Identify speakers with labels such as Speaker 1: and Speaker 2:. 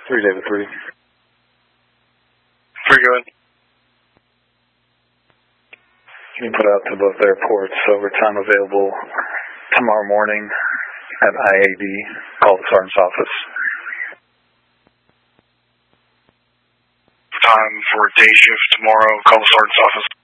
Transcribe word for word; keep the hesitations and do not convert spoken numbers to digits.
Speaker 1: three David three.
Speaker 2: Where you going?
Speaker 1: You can put out to both airports. Overtime available tomorrow morning at I A D. Call the sergeant's office.
Speaker 2: Time for day shift tomorrow. Call the sergeant's office.